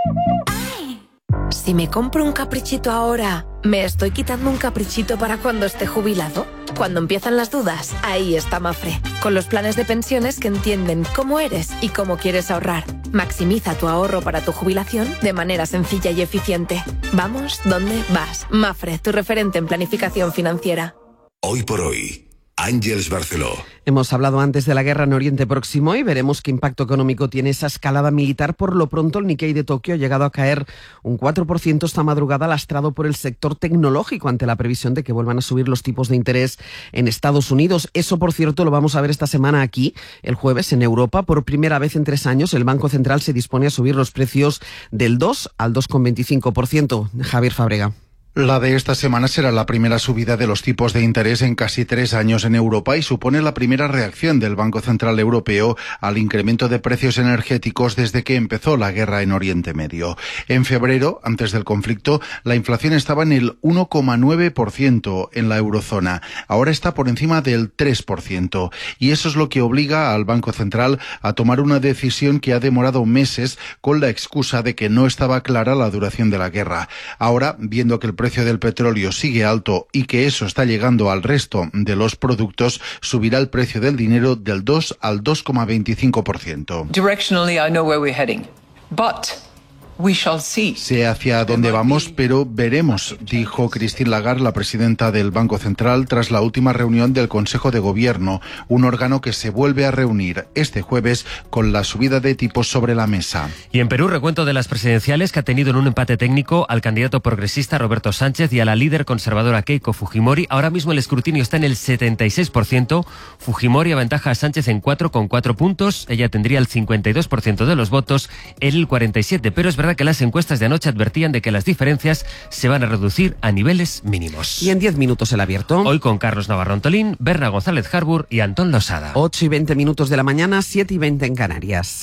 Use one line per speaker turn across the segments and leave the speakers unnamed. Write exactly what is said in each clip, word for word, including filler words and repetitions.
Si me compro un caprichito ahora, ¿me estoy quitando un caprichito para cuando esté jubilado? Cuando empiezan las dudas, ahí está Mapfre, con los planes de pensiones que entienden cómo eres y cómo quieres ahorrar. Maximiza tu ahorro para tu jubilación de manera sencilla y eficiente. Vamos, ¿dónde vas? Mapfre, tu referente en planificación financiera.
Hoy por hoy, Ángeles Barceló.
Hemos hablado antes de la guerra en Oriente Próximo y veremos qué impacto económico tiene esa escalada militar. Por lo pronto, el Nikkei de Tokio ha llegado a caer un cuatro por ciento esta madrugada, lastrado por el sector tecnológico ante la previsión de que vuelvan a subir los tipos de interés en Estados Unidos. Eso, por cierto, lo vamos a ver esta semana aquí, el jueves, en Europa. Por primera vez en tres años, el Banco Central se dispone a subir los precios del dos al dos coma veinticinco por ciento. Javier Fábrega.
La de esta semana será la primera subida de los tipos de interés en casi tres años en Europa y supone la primera reacción del Banco Central Europeo al incremento de precios energéticos desde que empezó la guerra en Oriente Medio. En febrero, antes del conflicto, la inflación estaba en el uno coma nueve por ciento en la eurozona. Ahora está por encima del tres por ciento. Y eso es lo que obliga al Banco Central a tomar una decisión que ha demorado meses con la excusa de que no estaba clara la duración de la guerra. Ahora, viendo que el precio del petróleo sigue alto y que eso está llegando al resto de los productos, subirá el precio del dinero del dos al dos coma veinticinco por ciento.
Directionally, I know where we're heading, but we shall see.
Sé hacia dónde vamos, pero veremos, dijo Christine Lagarde, la presidenta del Banco Central, tras la última reunión del Consejo de Gobierno, un órgano que se vuelve a reunir este jueves con la subida de tipos sobre la mesa.
Y en Perú, recuento de las presidenciales que ha tenido en un empate técnico al candidato progresista Roberto Sánchez y a la líder conservadora Keiko Fujimori. Ahora mismo el escrutinio está en el setenta y seis por ciento. Fujimori aventaja a Sánchez en cuatro con cuatro puntos. Ella tendría el cincuenta y dos por ciento de los votos, él el cuarenta y siete por ciento, pero es verdad que las encuestas de anoche advertían de que las diferencias se van a reducir a niveles mínimos.
Y en diez minutos el abierto.
Hoy con Carlos Navarro Antolín, Berna González Harbour y Antón Losada.
ocho y veinte minutos de la mañana, siete y veinte en Canarias.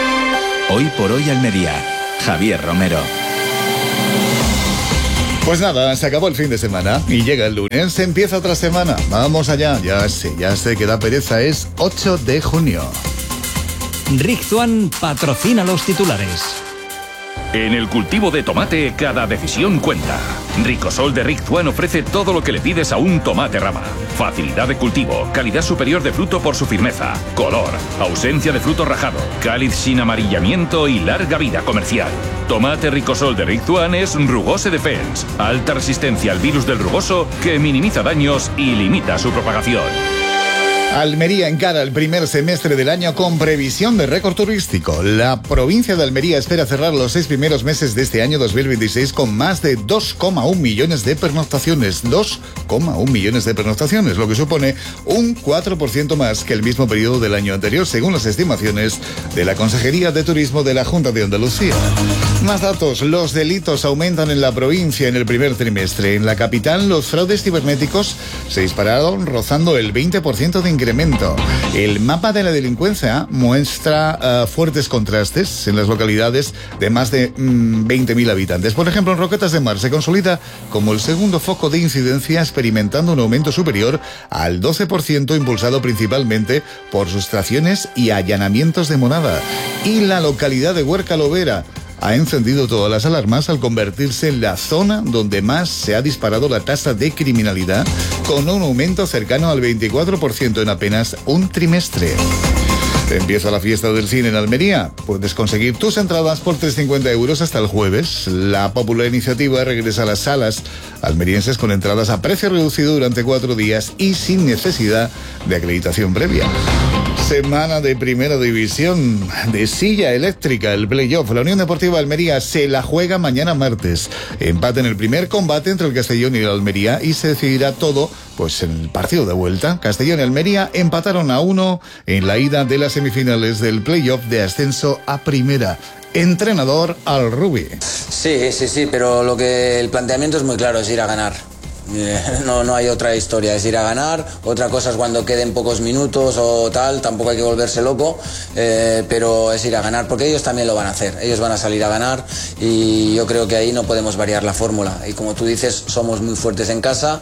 Hoy por hoy Almería. Javier Romero.
Pues nada, se acabó el fin de semana y llega el lunes, empieza otra semana. Vamos allá, ya sé, ya sé que da pereza, es ocho de junio.
Rictuan patrocina los titulares.
En el cultivo de tomate, cada decisión cuenta. Ricosol de Rictuan ofrece todo lo que le pides a un tomate rama. Facilidad de cultivo, calidad superior de fruto por su firmeza, color, ausencia de fruto rajado, cáliz sin amarillamiento y larga vida comercial. Tomate Ricosol de Rictuan es Rugose Defense, alta resistencia al virus del rugoso que minimiza daños y limita su propagación.
Almería encara el primer semestre del año con previsión de récord turístico. La provincia de Almería espera cerrar los seis primeros meses de este año dos mil veintiséis con más de dos coma uno millones de pernoctaciones. dos coma uno millones de pernoctaciones, lo que supone un cuatro por ciento más que el mismo periodo del año anterior, según las estimaciones de la Consejería de Turismo de la Junta de Andalucía. Más datos, los delitos aumentan en la provincia en el primer trimestre. En la capital, los fraudes cibernéticos se dispararon rozando el veinte por ciento de incremento. El mapa de la delincuencia muestra uh, fuertes contrastes en las localidades de más de mmm, veinte mil habitantes. Por ejemplo, en Roquetas de Mar se consolida como el segundo foco de incidencia, experimentando un aumento superior al doce por ciento, impulsado principalmente por sustracciones y allanamientos de monada. Y la localidad de Huerca Lovera ha encendido todas las alarmas al convertirse en la zona donde más se ha disparado la tasa de criminalidad, con un aumento cercano al veinticuatro por ciento en apenas un trimestre. Empieza la fiesta del cine en Almería. Puedes conseguir tus entradas por trescientos cincuenta euros hasta el jueves. La popular iniciativa regresa a las salas almerienses con entradas a precio reducido durante cuatro días y sin necesidad de acreditación previa. Semana de Primera División de silla eléctrica, el playoff. La Unión Deportiva Almería se la juega mañana martes. Empate en el primer combate entre el Castellón y el Almería y se decidirá todo pues en el partido de vuelta. Castellón y Almería empataron a uno en la ida de las semifinales del playoff de ascenso a Primera. Entrenador Al Rubi.
Sí, sí, sí, pero lo que el planteamiento es muy claro, es ir a ganar. No, no hay otra historia, es ir a ganar. Otra cosa es cuando queden pocos minutos o tal, tampoco hay que volverse loco, eh, pero es ir a ganar, porque ellos también lo van a hacer, ellos van a salir a ganar y yo creo que ahí no podemos variar la fórmula. Y como tú dices, somos muy fuertes en casa.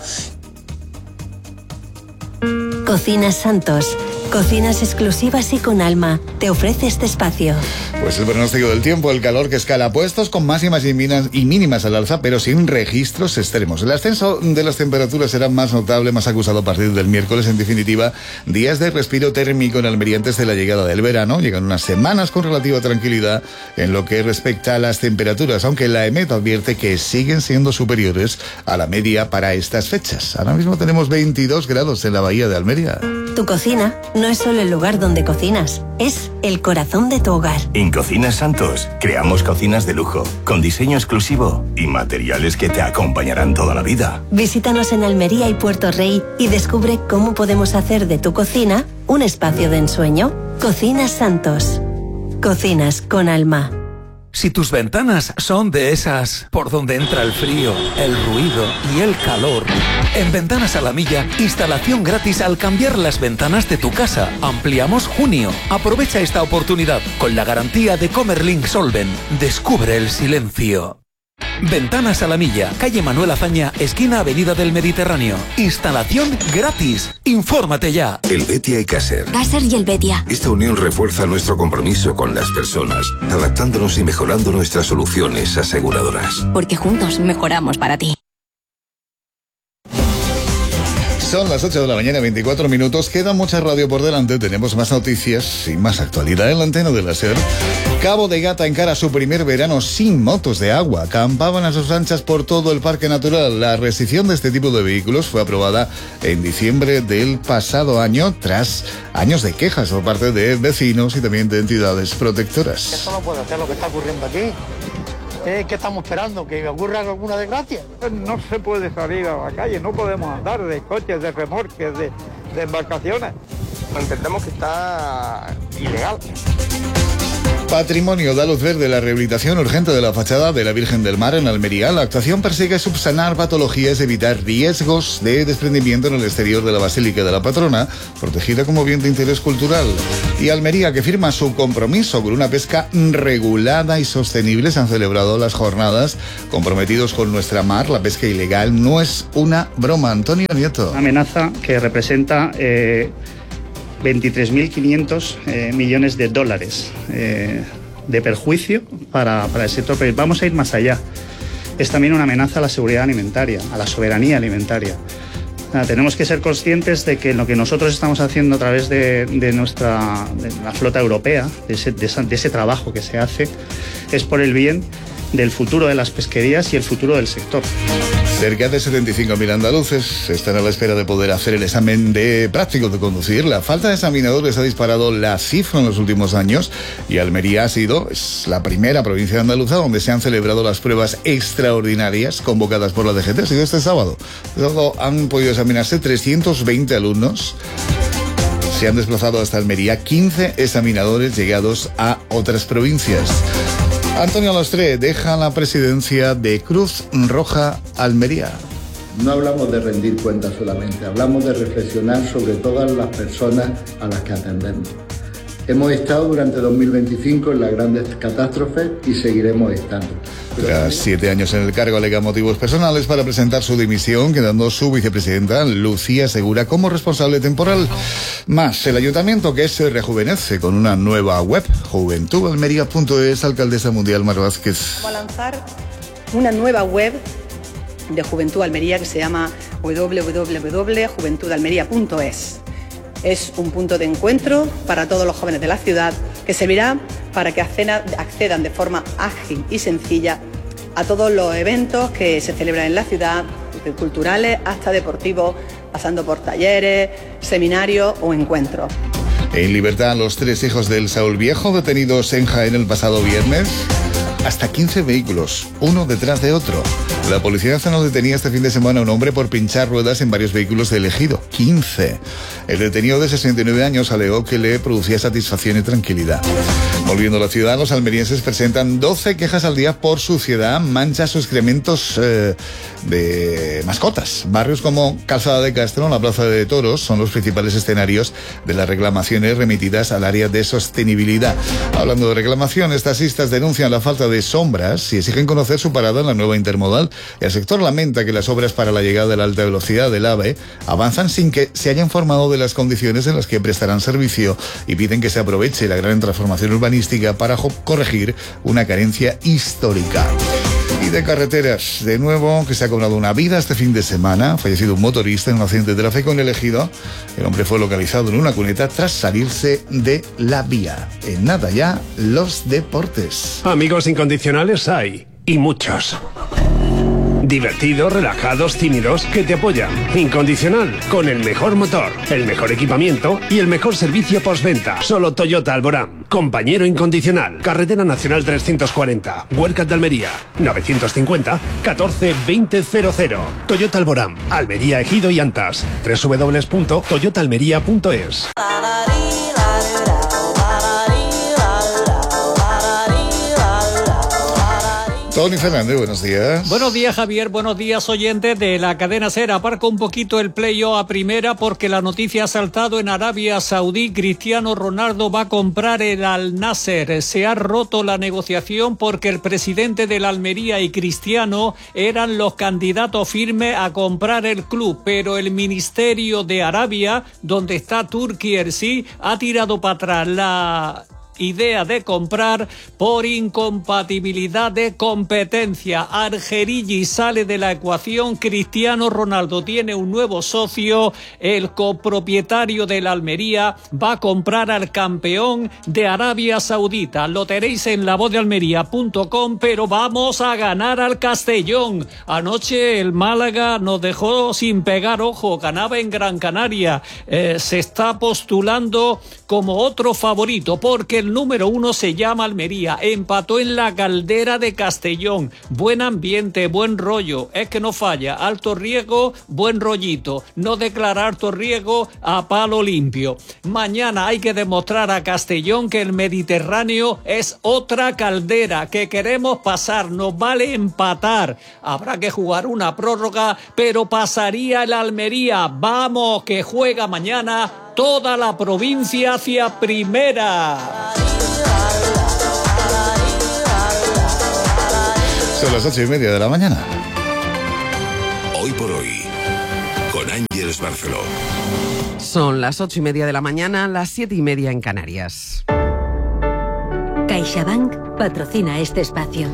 Cocinas Santos, cocinas exclusivas y con alma, te ofrece este espacio.
Pues el pronóstico del tiempo, el calor que escala, puestos con máximas y mínimas, y mínimas al alza, pero sin registros extremos. El ascenso de las temperaturas será más notable, más acusado a partir del miércoles. En definitiva, días de respiro térmico en Almería antes de la llegada del verano. Llegan unas semanas con relativa tranquilidad en lo que respecta a las temperaturas, aunque la EMET advierte que siguen siendo superiores a la media para estas fechas. Ahora mismo tenemos veintidós grados en la bahía de Almería.
Tu cocina no es solo el lugar donde cocinas, es el corazón de tu hogar.
En Cocinas Santos creamos cocinas de lujo, con diseño exclusivo y materiales que te acompañarán toda la vida.
Visítanos en Almería y Puerto Rey y descubre cómo podemos hacer de tu cocina un espacio de ensueño. Cocinas Santos. Cocinas con alma.
Si tus ventanas son de esas por donde entra el frío, el ruido y el calor, en Ventanas a la Milla, instalación gratis al cambiar las ventanas de tu casa. Ampliamos junio. Aprovecha esta oportunidad con la garantía de Comerlink Solven. Descubre el silencio. Ventanas a la Milla, calle Manuel Azaña, esquina Avenida del Mediterráneo. Instalación gratis. Infórmate ya.
El Betia y Caser.
Caser y el Betia.
Esta unión refuerza nuestro compromiso con las personas, adaptándonos y mejorando nuestras soluciones aseguradoras.
Porque juntos mejoramos para ti.
Son las ocho de la mañana, veinticuatro minutos. Queda mucha radio por delante. Tenemos más noticias y más actualidad en la antena de la SER. Cabo de Gata encara su primer verano sin motos de agua. Acampaban a sus anchas por todo el parque natural. La restricción de este tipo de vehículos fue aprobada en diciembre del pasado año, tras años de quejas por parte de vecinos y también de entidades protectoras.
Esto no puede ser lo que está ocurriendo aquí. ¿Qué estamos esperando? ¿Que ocurra alguna desgracia?
No se puede salir a la calle, no podemos andar de coches, de remorques, de, de embarcaciones.
Entendemos que está ilegal.
Patrimonio da luz verde la rehabilitación urgente de la fachada de la Virgen del Mar en Almería. La actuación persigue subsanar patologías y evitar riesgos de desprendimiento en el exterior de la Basílica de la Patrona, protegida como bien de interés cultural. Y Almería, que firma su compromiso con una pesca regulada y sostenible. Se han celebrado las jornadas comprometidos con nuestra mar. La pesca ilegal no es una broma. Antonio Nieto.
Una amenaza que representa Eh... veintitrés mil quinientos eh, millones de dólares eh, de perjuicio para, para el sector, pero vamos a ir más allá. Es también una amenaza a la seguridad alimentaria, a la soberanía alimentaria. Ah, tenemos que ser conscientes de que lo que nosotros estamos haciendo a través de, de nuestra de la flota europea, de ese, de, esa, de ese trabajo que se hace, es por el bien del futuro de las pesquerías y el futuro del sector.
Cerca de setenta y cinco mil andaluces están a la espera de poder hacer el examen de práctico de conducir. La falta de examinadores ha disparado la cifra en los últimos años y Almería ha sido es la primera provincia andaluza donde se han celebrado las pruebas extraordinarias convocadas por la D G T. Ha sido este sábado. Luego han podido examinarse trescientos veinte alumnos. Se han desplazado hasta Almería quince examinadores llegados a otras provincias. Antonio Lostre deja la presidencia de Cruz Roja Almería.
No hablamos de rendir cuentas solamente, hablamos de reflexionar sobre todas las personas a las que atendemos. Hemos estado durante dos mil veinticinco en las grandes catástrofes y seguiremos estando.
Tras siete años en el cargo, alega motivos personales para presentar su dimisión, quedando su vicepresidenta Lucía Segura como responsable temporal. Más, el ayuntamiento que se rejuvenece con una nueva web, juventud almería punto es, alcaldesa mundial Mar Vázquez.
Vamos a lanzar una nueva web de Juventud Almería que se llama doble u doble u doble punto juventud almería punto es. Es un punto de encuentro para todos los jóvenes de la ciudad que servirá para que accedan de forma ágil y sencilla a todos los eventos que se celebran en la ciudad, desde culturales hasta deportivos, pasando por talleres, seminarios o encuentros.
En libertad, los tres hijos del Saúl Viejo detenidos en Jaén el pasado viernes. Hasta quince vehículos, uno detrás de otro. La Policía Nacional detenía este fin de semana a un hombre por pinchar ruedas en varios vehículos del Ejido. quince. El detenido de sesenta y nueve años alegó que le producía satisfacción y tranquilidad. Volviendo a la ciudad, los almerienses presentan doce quejas al día por suciedad, manchas o excrementos eh, de mascotas. Barrios como Calzada de Castro, la Plaza de Toros, son los principales escenarios de las reclamaciones remitidas al área de sostenibilidad. Hablando de reclamaciones, taxistas denuncian la falta de sombras y exigen conocer su parada en la nueva intermodal. El sector lamenta que las obras para la llegada de la alta velocidad del AVE avanzan sin que se haya informado de las condiciones en las que prestarán servicio y piden que se aproveche la gran transformación urbanística urbanística para corregir una carencia histórica. Y de carreteras, de nuevo, que se ha cobrado una vida este fin de semana. Ha fallecido un motorista en un accidente de tráfico en el Ejido. El hombre fue localizado en una cuneta tras salirse de la vía. En nada ya, los deportes.
Amigos incondicionales hay, y muchos. Divertidos, relajados, tímidos, que te apoyan. Incondicional, con el mejor motor, el mejor equipamiento y el mejor servicio postventa. Solo Toyota Alborán. Compañero incondicional. Carretera Nacional trescientos cuarenta. Huercas de Almería. novecientos cincuenta, catorce, veinte, cero cero. Toyota Alborán. Almería, Ejido y Antas. doble u doble u doble u punto toyota almería punto es.
Tony Fernández, buenos días.
Buenos días, Javier. Buenos días, oyentes de la cadena SER. Aparca un poquito el playoff a primera porque la noticia ha saltado en Arabia Saudí. Cristiano Ronaldo va a comprar el Al Nasser. Se ha roto la negociación porque el presidente de la Almería y Cristiano eran los candidatos firmes a comprar el club, pero el Ministerio de Arabia, donde está Turquía el sí, ha tirado para atrás la idea de comprar por incompatibilidad de competencia. Argerigi sale de la ecuación. Cristiano Ronaldo tiene un nuevo socio. El copropietario de la Almería va a comprar al campeón de Arabia Saudita. Lo tenéis en la voz de almería punto com, pero vamos a ganar al Castellón. Anoche el Málaga nos dejó sin pegar ojo. Ganaba en Gran Canaria. Eh, se está postulando como otro favorito porque el número uno se llama Almería. Empató en la Caldera de Castellón. Buen ambiente, buen rollo. Es que no falla. Alto riesgo, buen rollito. No declarar alto riesgo a palo limpio. Mañana hay que demostrar a Castellón que el Mediterráneo es otra caldera, que queremos pasar. Nos vale empatar. Habrá que jugar una prórroga, pero pasaría el Almería. Vamos, que juega mañana toda la provincia hacia primera.
Son las ocho y media de la mañana.
Hoy por hoy, con Ángeles Barceló.
Son las ocho y media de la mañana, las siete y media en Canarias.
CaixaBank patrocina este espacio.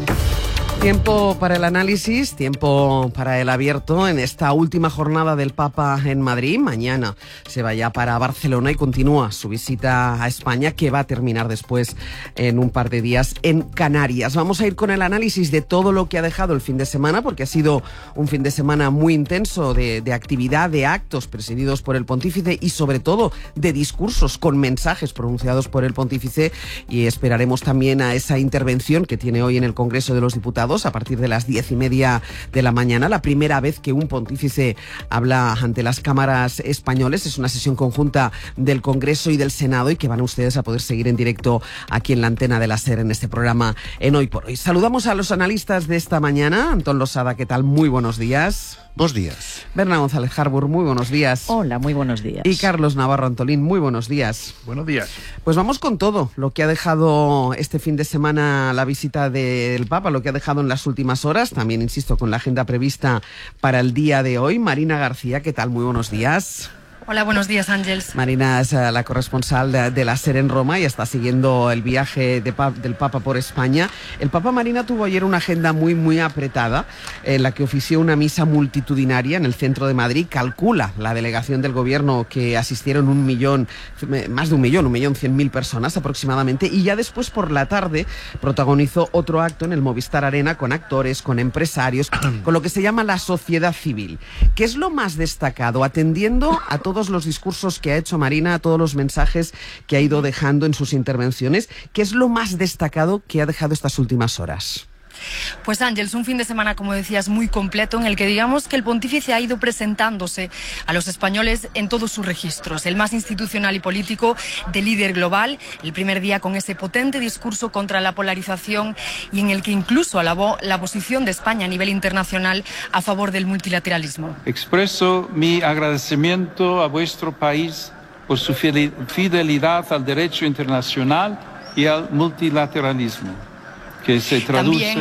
Tiempo para el análisis, tiempo para el abierto en esta última jornada del Papa en Madrid. Mañana se va ya para Barcelona y continúa su visita a España, que va a terminar después en un par de días en Canarias. Vamos a ir con el análisis de todo lo que ha dejado el fin de semana, porque ha sido un fin de semana muy intenso de, de actividad, de actos presididos por el pontífice y sobre todo de discursos con mensajes pronunciados por el pontífice, y esperaremos también a esa intervención que tiene hoy en el Congreso de los Diputados a partir de las diez y media de la mañana, la primera vez que un pontífice habla ante las cámaras españoles. Es una sesión conjunta del Congreso y del Senado y que van ustedes a poder seguir en directo aquí en la antena de la SER en este programa en Hoy por Hoy. Saludamos a los analistas de esta mañana. Antón Losada, ¿qué tal? Muy buenos días.
Buenos días.
Berna González Harbour, muy buenos días.
Hola, muy buenos días.
Y Carlos Navarro Antolín, muy buenos días.
Buenos días.
Pues vamos con todo lo que ha dejado este fin de semana la visita del Papa, lo que ha dejado en las últimas horas, también insisto con la agenda prevista para el día de hoy. Marina García, ¿qué tal? Muy buenos días.
Hola, buenos días, Ángeles.
Marina es uh, la corresponsal de, de la SER en Roma y está siguiendo el viaje de pa del Papa por España. El Papa, Marina, tuvo ayer una agenda muy, muy apretada en la que ofició una misa multitudinaria en el centro de Madrid. Calcula la delegación del gobierno que asistieron un millón, más de un millón, un millón cien mil personas aproximadamente, y ya después por la tarde protagonizó otro acto en el Movistar Arena con actores, con empresarios, con lo que se llama la sociedad civil. ¿Qué es lo más destacado, atendiendo a todo todos los discursos que ha hecho Marina, a todos los mensajes que ha ido dejando en sus intervenciones? ¿Qué es lo más destacado que ha dejado estas últimas horas?
Pues Ángeles, un fin de semana, como decías, muy completo, en el que digamos que el pontífice ha ido presentándose a los españoles en todos sus registros, el más institucional y político, de líder global, el primer día con ese potente discurso contra la polarización y en el que incluso alabó la posición de España a nivel internacional a favor del multilateralismo.
Expreso mi agradecimiento a vuestro país por su fidelidad al derecho internacional y al multilateralismo, que se traduce...
También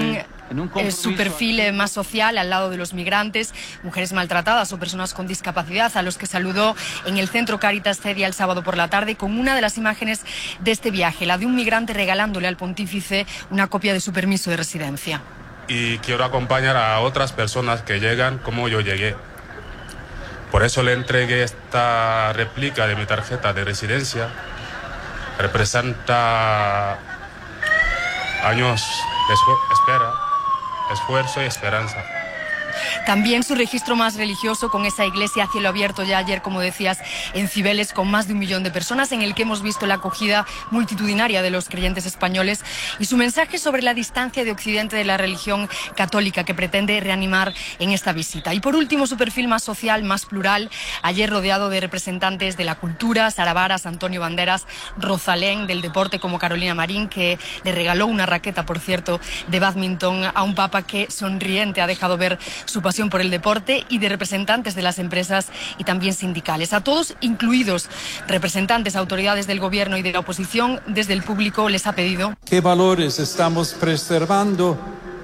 eh, su perfil eh, más social, al lado de los migrantes, mujeres maltratadas o personas con discapacidad, a los que saludó en el centro Caritas Cedia el sábado por la tarde, con una de las imágenes de este viaje, la de un migrante regalándole al pontífice una copia de su permiso de residencia.
Y quiero acompañar a otras personas que llegan como yo llegué. Por eso le entregué esta réplica de mi tarjeta de residencia. Representa años de espera, esfuerzo y esperanza.
También su registro más religioso, con esa iglesia a cielo abierto ya ayer, como decías, en Cibeles, con más de un millón de personas, en el que hemos visto la acogida multitudinaria de los creyentes españoles, y su mensaje sobre la distancia de Occidente de la religión católica que pretende reanimar en esta visita. Y por último, su perfil más social, más plural, ayer rodeado de representantes de la cultura, Sara Varas, Antonio Banderas, Rosalén, del deporte como Carolina Marín, que le regaló una raqueta, por cierto, de bádminton a un papa que sonriente ha dejado ver su pasión por el deporte, y de representantes de las empresas y también sindicales. A todos, incluidos representantes, autoridades del gobierno y de la oposición, desde el público les ha pedido:
¿qué valores estamos preservando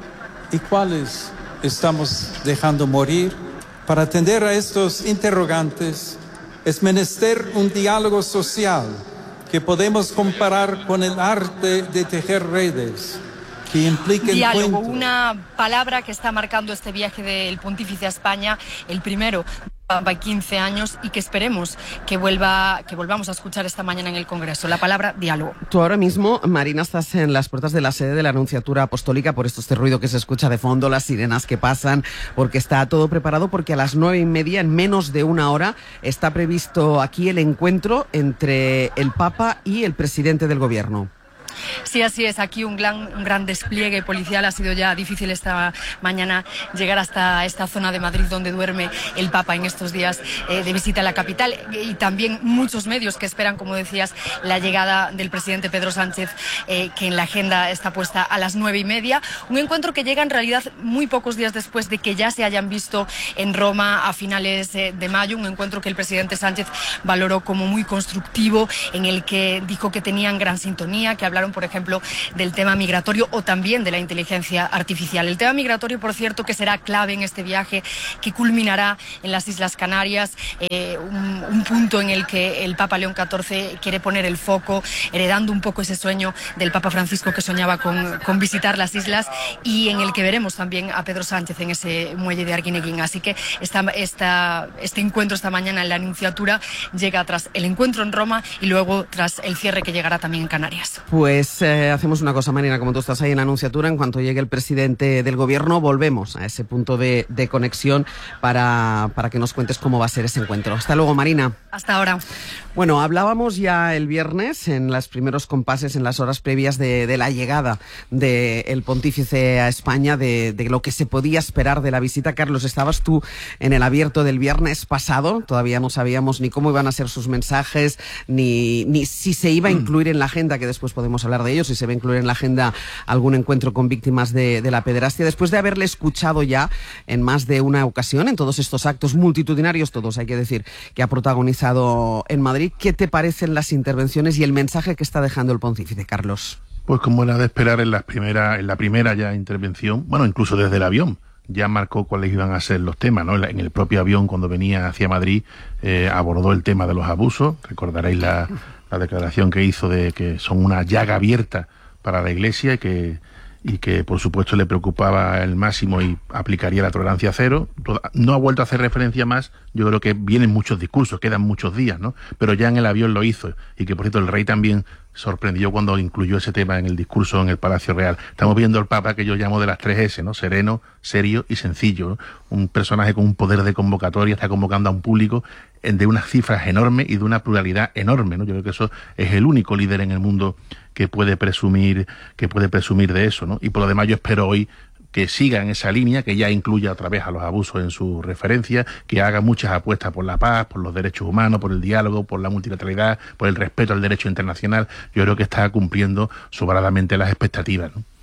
y cuáles estamos dejando morir? Para atender a estos interrogantes es menester un diálogo social que podemos comparar con el arte de tejer redes. Que implique
diálogo, una palabra que está marcando este viaje del pontífice a España, el primero de quince años, y que esperemos que vuelva, que volvamos a escuchar esta mañana en el Congreso. La palabra diálogo.
Tú ahora mismo, Marina, estás en las puertas de la sede de la Nunciatura Apostólica, por esto este ruido que se escucha de fondo, las sirenas que pasan, porque está todo preparado, porque a las nueve y media, en menos de una hora, está previsto aquí el encuentro entre el Papa y el presidente del Gobierno.
Sí, así es. Aquí un gran, un gran despliegue policial. Ha sido ya difícil esta mañana llegar hasta esta zona de Madrid donde duerme el Papa en estos días eh, de visita a la capital, y también muchos medios que esperan, como decías, la llegada del presidente Pedro Sánchez, eh, que en la agenda está puesta a las nueve y media. Un encuentro que llega en realidad muy pocos días después de que ya se hayan visto en Roma a finales eh, de mayo. Un encuentro que el presidente Sánchez valoró como muy constructivo, en el que dijo que tenían gran sintonía, que hablaron, por ejemplo, del tema migratorio o también de la inteligencia artificial. El tema migratorio, por cierto, que será clave en este viaje, que culminará en las Islas Canarias, eh, un, un punto en el que el Papa León catorce quiere poner el foco, heredando un poco ese sueño del Papa Francisco, que soñaba con, con visitar las islas, y en el que veremos también a Pedro Sánchez en ese muelle de Arguineguín. Así que esta, esta, este encuentro esta mañana en la Nunciatura llega tras el encuentro en Roma y luego tras el cierre que llegará también en Canarias.
Pues eh, hacemos una cosa, Marina, como tú estás ahí en la Anunciatura, en cuanto llegue el presidente del Gobierno, volvemos a ese punto de, de conexión para, para que nos cuentes cómo va a ser ese encuentro. Hasta luego, Marina.
Hasta ahora.
Bueno, hablábamos ya el viernes, en los primeros compases, en las horas previas de, de la llegada del pontífice a España, de, de lo que se podía esperar de la visita. Carlos, estabas tú en el abierto del viernes pasado, todavía no sabíamos ni cómo iban a ser sus mensajes, ni, ni si se iba a incluir en la agenda, que después podemos hablar de ello, si se va a incluir en la agenda algún encuentro con víctimas de, de la pederastia. Después de haberle escuchado ya en más de una ocasión, en todos estos actos multitudinarios, todos hay que decir, que ha protagonizado en Madrid, ¿qué te parecen las intervenciones y el mensaje que está dejando el pontífice, Carlos?
Pues como era de esperar, en la primera, en la primera ya intervención, bueno, incluso desde el avión, ya marcó cuáles iban a ser los temas, ¿no? En el propio avión, cuando venía hacia Madrid, eh, abordó el tema de los abusos. Recordaréis la, la declaración que hizo de que son una llaga abierta para la Iglesia y que, y que por supuesto le preocupaba el máximo y aplicaría la tolerancia cero. No ha vuelto a hacer referencia más. Yo creo que vienen muchos discursos, quedan muchos días, ¿no? Pero ya en el avión lo hizo, y que por cierto el rey también sorprendió cuando incluyó ese tema en el discurso en el Palacio Real. Estamos viendo al Papa que yo llamo de las tres ese, ¿no? Sereno, serio y sencillo, ¿no? Un personaje con un poder de convocatoria, está convocando a un público de unas cifras enormes y de una pluralidad enorme, ¿no? Yo creo que eso es el único líder en el mundo que puede presumir, que puede presumir de eso, ¿no? Y por lo demás yo espero hoy que siga en esa línea, que ya incluya otra vez a los abusos en su referencia, que haga muchas apuestas por la paz, por los derechos humanos, por el diálogo, por la multilateralidad, por el respeto al derecho internacional. Yo creo que está cumpliendo sobradamente las expectativas, ¿no?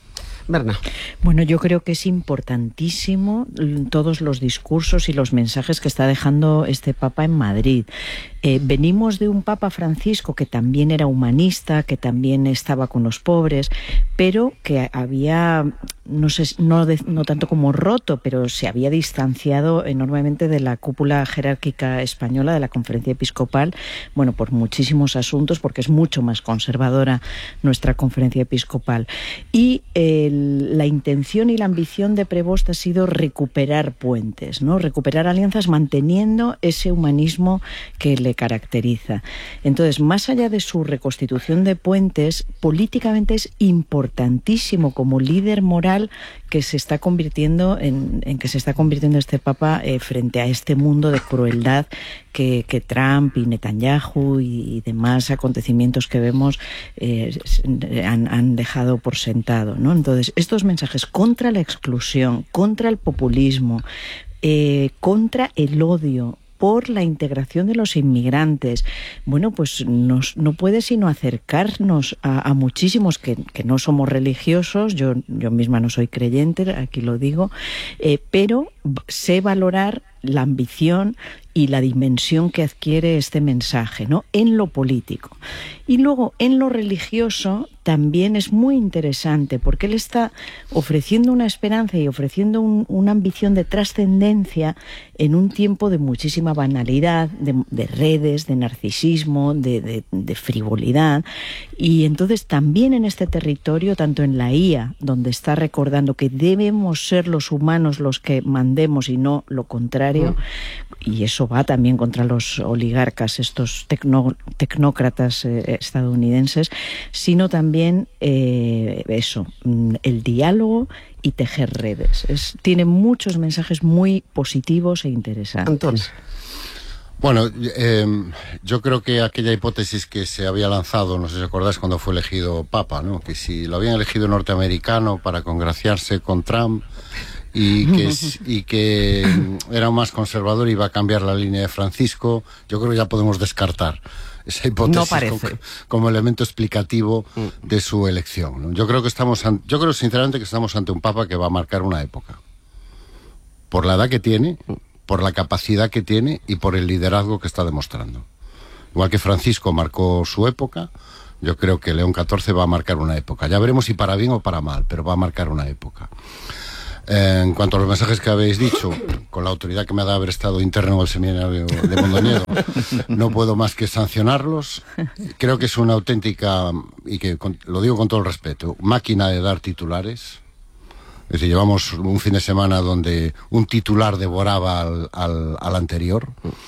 Berna.
Bueno, yo creo que es importantísimo todos los discursos y los mensajes que está dejando este Papa en Madrid. Eh, venimos de un Papa Francisco que también era humanista, que también estaba con los pobres, pero que había, no sé, no, de, no tanto como roto, pero se había distanciado enormemente de la cúpula jerárquica española, de la Conferencia Episcopal, bueno, por muchísimos asuntos, porque es mucho más conservadora nuestra Conferencia Episcopal. Y el, la intención y la ambición de Prevost ha sido recuperar puentes, ¿no? Recuperar alianzas manteniendo ese humanismo que le caracteriza. Entonces, más allá de su reconstitución de puentes, políticamente es importantísimo como líder moral que se está convirtiendo en, en que se está convirtiendo este Papa eh, frente a este mundo de crueldad que, que Trump y Netanyahu y, y demás acontecimientos que vemos eh, han, han dejado por sentado, ¿no? Entonces, estos mensajes contra la exclusión, contra el populismo, eh, contra el odio, por la integración de los inmigrantes, bueno, pues nos, no puede sino acercarnos a, a muchísimos que, que no somos religiosos, yo, yo misma no soy creyente, aquí lo digo, eh, pero sé valorar la ambición y la dimensión que adquiere este mensaje, ¿no? En lo político. Y luego, en lo religioso, también es muy interesante, porque él está ofreciendo una esperanza y ofreciendo un, una ambición de trascendencia en un tiempo de muchísima banalidad, de, de redes, de narcisismo, de, de, de frivolidad. Y entonces también en este territorio, tanto en la I A, donde está recordando que debemos ser los humanos los que mandemos y no lo contrario, mm. y eso va también contra los oligarcas, estos tecno, tecnócratas eh, estadounidenses, sino también eh, eso, el diálogo y tejer redes. Es, tiene muchos mensajes muy positivos e interesantes.
Entonces,
bueno, eh, yo creo que aquella hipótesis que se había lanzado, no sé si acordáis cuando fue elegido Papa, ¿no? Que si lo habían elegido norteamericano para congraciarse con Trump y que, y que era más conservador y iba a cambiar la línea de Francisco, yo creo que ya podemos descartar esa hipótesis
no
como, como elemento explicativo mm. de su elección, ¿no? Yo creo que estamos, yo creo sinceramente que estamos ante un Papa que va a marcar una época, por la edad que tiene, por la capacidad que tiene y por el liderazgo que está demostrando. Igual que Francisco marcó su época, yo creo que León catorce va a marcar una época. Ya veremos si para bien o para mal, pero va a marcar una época. Eh, en cuanto a los mensajes que habéis dicho, con la autoridad que me ha dado haber estado interno en el seminario de Mondoñedo, no puedo más que sancionarlos. Creo que es una auténtica, y que con, lo digo con todo el respeto, máquina de dar titulares. Es decir, llevamos un fin de semana donde un titular devoraba al, al, al anterior,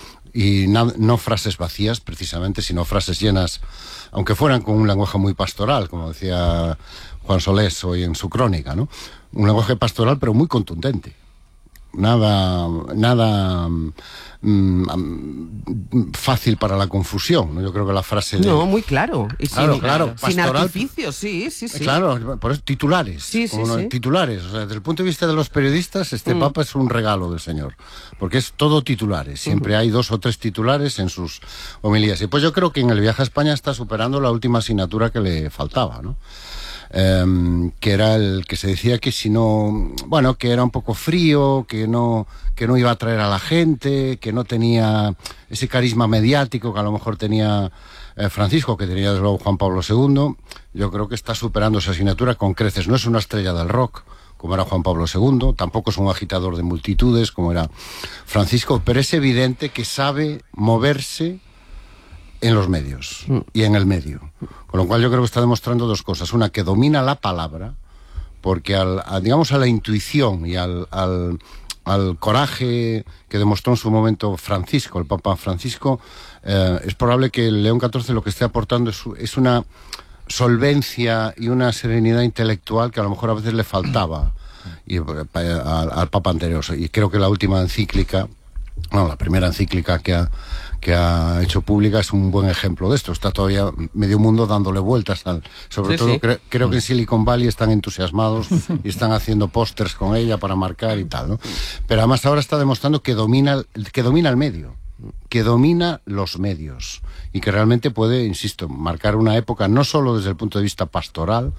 y na, no frases vacías precisamente, sino frases llenas, aunque fueran con un lenguaje muy pastoral, como decía Juan Solés hoy en su crónica, ¿no? Un lenguaje pastoral pero muy contundente. Nada, nada mm, fácil para la confusión, ¿no? Yo creo que la frase de...
No, muy claro. Y
claro,
sin,
claro.
Sin
Pastoral,
artificios, sí, sí, sí.
Claro, por eso, titulares.
Sí, sí,
no,
sí.
Titulares. O sea, desde el punto de vista de los periodistas, este mm. Papa es un regalo del Señor. Porque es todo titulares. Siempre uh-huh. hay dos o tres titulares en sus homilías. Y pues yo creo que en el viaje a España está superando la última asignatura que le faltaba, ¿no? Um, que era el que se decía que si no, bueno, que era un poco frío, que no, que no iba a atraer a la gente, que no tenía ese carisma mediático que a lo mejor tenía eh, Francisco, que tenía desde luego Juan Pablo segundo. Yo creo que está superando esa asignatura con creces. No es una estrella del rock como era Juan Pablo segundo, tampoco es un agitador de multitudes como era Francisco, pero es evidente que sabe moverse en los medios mm. y en el medio. Con lo cual yo creo que está demostrando dos cosas. Una, que domina la palabra, porque al, a, digamos a la intuición y al, al, al coraje que demostró en su momento Francisco, el Papa Francisco, eh, es probable que el León catorce lo que esté aportando es, es una solvencia y una serenidad intelectual que a lo mejor a veces le faltaba y, a, al, al Papa anterior. Y creo que la última encíclica, bueno, la primera encíclica que ha, que ha hecho pública es un buen ejemplo de esto. Está todavía medio mundo dándole vueltas al, sobre sí, todo sí. Cre, creo que en Silicon Valley están entusiasmados y están haciendo pósters con ella para marcar y tal, ¿no? Pero además ahora está demostrando que domina, que domina el medio, que domina los medios y que realmente puede, insisto, marcar una época no solo desde el punto de vista pastoral,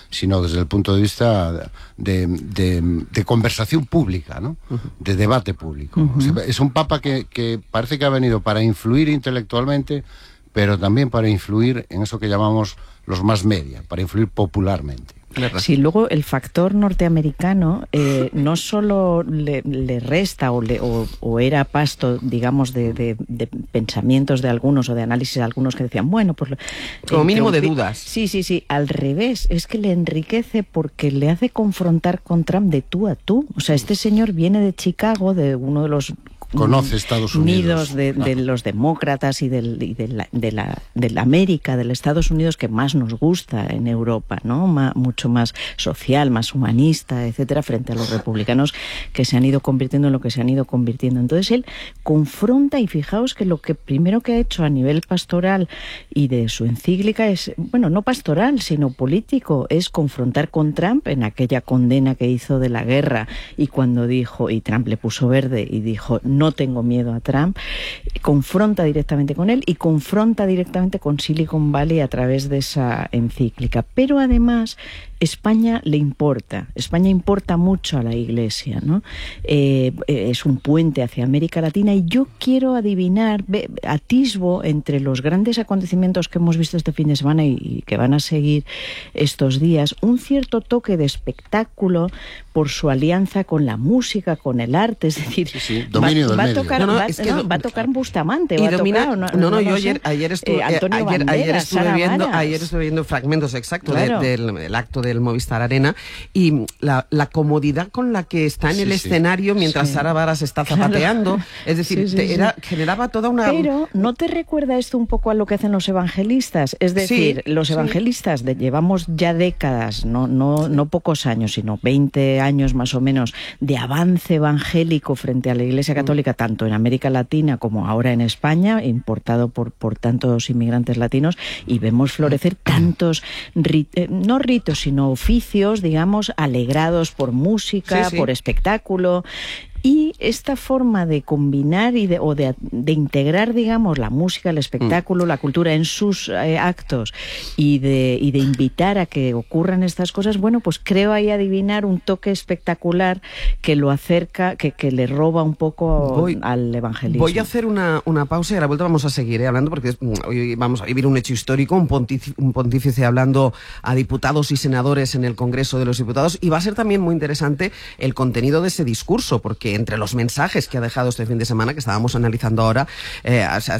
sino desde el punto de vista de, de, de conversación pública, ¿no? Uh-huh. De debate público. Uh-huh. O sea, es un papa que, que parece que ha venido para influir intelectualmente, pero también para influir en eso que llamamos los más media, para influir popularmente.
Sí, luego el factor norteamericano eh, no solo le, le resta o, le, o, o era pasto, digamos, de, de, de pensamientos de algunos o de análisis de algunos que decían, bueno, pues...
Como mínimo de dudas.
Sí, sí, sí, al revés, es que le enriquece porque le hace confrontar con Trump de tú a tú. O sea, este señor viene de Chicago, de uno de los...
Conoce Estados Unidos.
De, de los demócratas y, del, y de, la, de, la, de la América, del Estados Unidos que más nos gusta en Europa, ¿no? Ma, mucho más social, más humanista, etcétera, frente a los republicanos que se han ido convirtiendo en lo que se han ido convirtiendo. Entonces él confronta, y fijaos que lo que primero que ha hecho a nivel pastoral y de su encíclica es, bueno, no pastoral, sino político, es confrontar con Trump en aquella condena que hizo de la guerra, y cuando dijo, y Trump le puso verde y dijo, no tengo miedo a Trump, confronta directamente con él y confronta directamente con Silicon Valley a través de esa encíclica. Pero además España le importa, España importa mucho a la Iglesia, ¿no? Eh, es un puente hacia América Latina, y yo quiero adivinar, atisbo entre los grandes acontecimientos que hemos visto este fin de semana y, y que van a seguir estos días, un cierto toque de espectáculo por su alianza con la música, con el arte, es decir,
sí, sí. Dominio
va,
del
va,
medio.
A tocar,
No, no,
va,
es que
no,
do...
va a tocar Bustamante,
y
va a
domina...
tocar...
No, no, no yo
no
ayer,
sé,
ayer, estuve,
eh, Antonio
ayer,
Banderas,
ayer estuve
Sara
viendo,
Varas.
ayer estuve viendo fragmentos exactos
Claro.
de, del, del acto del Movistar Arena, y la, la comodidad con la que está en
Sí,
el
sí.
escenario mientras
Sí.
Sara Varas está zapateando,
Claro.
es decir,
Sí, sí,
te,
sí.
era, generaba toda una...
Pero ¿no te recuerda esto un poco a lo que hacen los evangelistas? Es decir,
Sí,
los
sí.
evangelistas de, llevamos ya décadas, no, no, no pocos años, sino veinte años más o menos, de avance evangélico frente a la Iglesia Católica, tanto en América Latina como ahora en España, importado por, por tantos inmigrantes latinos, y vemos florecer tantos, rit, eh, no ritos, sino oficios, digamos, alegrados por música,
Sí, sí.
por espectáculo. Y esta forma de combinar y de, o de, de integrar, digamos, la música, el espectáculo, mm. la cultura en sus eh, actos, y de, y de invitar a que ocurran estas cosas, bueno, pues creo ahí adivinar un toque espectacular que lo acerca, que, que le roba un poco voy, al evangelismo.
Voy a hacer una, una pausa y a la vuelta vamos a seguir eh, hablando, porque hoy vamos a vivir un hecho histórico, un pontífice, un pontífice hablando a diputados y senadores en el Congreso de los Diputados, y va a ser también muy interesante el contenido de ese discurso, porque entre los mensajes que ha dejado este fin de semana, que estábamos analizando ahora, eh,